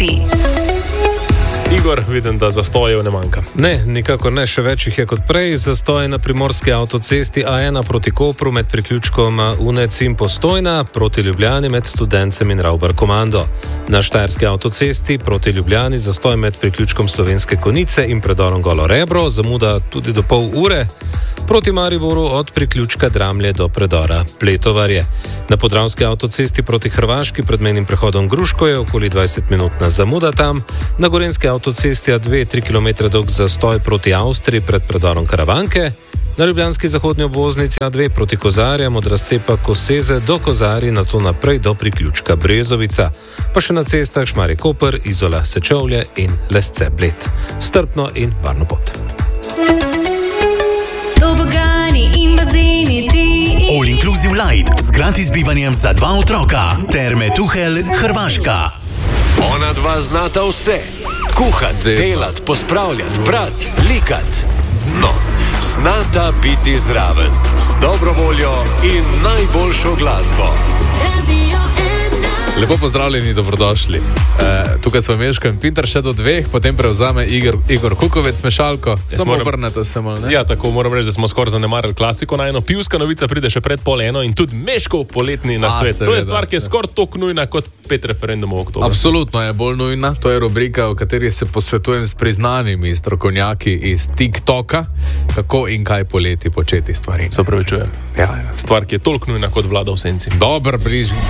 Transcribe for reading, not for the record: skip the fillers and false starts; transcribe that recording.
minuti. Igor, vidim, da zastojev ne manjka. Ne, nikakor ne, še več jih je kot prej. Zastoj na primorski avtocesti A1 proti Kopru med priključkom Unec in Postojna, proti Ljubljani med Studencem in Ravbar Komando. Na štajerski avtocesti proti Ljubljani zastoj med priključkom Slovenske Konjice in predorom Golo Rebro, zamuda tudi do pol ure. Proti Mariboru od priključka Dramlje do predora Pletovarje. Na podravski avtocesti proti Hrvaški pred mejnim prehodom Gruško je okoli 20-minutna zamuda tam. Na gorenski avtocesti A2 3 km dolg zastoj proti Avstriji pred predorom Karavanke. Na ljubljanski zahodni obvoznici A2 proti Kozarjem od razcepa Koseze do Kozarji, nato naprej do priključka Brezovica. Pa še na cestah Šmarje-Koper, Izola, Sečovlje in Lesce-Bled. Strpno in varno pot. All Inclusive Light z gratis bivanjem za 2 otroka. Terme Tuhel, Hrvaška. Ona dva znata vse. Kuhati, delati, pospravljati, brati, likati. No, znata biti zraven. Z dobro voljo in najboljšo glasbo. Lepo pozdravljeni, dobrodošli. Tukaj smo Meško in Pintar še do 2, potem prevzame Igor Kukovec mešalko. Samo obrnete se malo, ne? Ja, tako moram reči, da smo skoraj zanemarili klasiko na eno. Pivska novica pride še pred 12:30 in tudi Meškov poletni nasvet. To je stvar, ki je skoraj toliko nujna kot 5 referendumov v oktobru. Absolutno je bolj nujna. To je rubrika, v kateri se posvetujem s priznanimi strokovnjaki iz TikToka, kako in kaj poleti početi stvari. Se opravičujem. Ja. Stvar, ki je toliko nujna kot vlada v senci. Dober,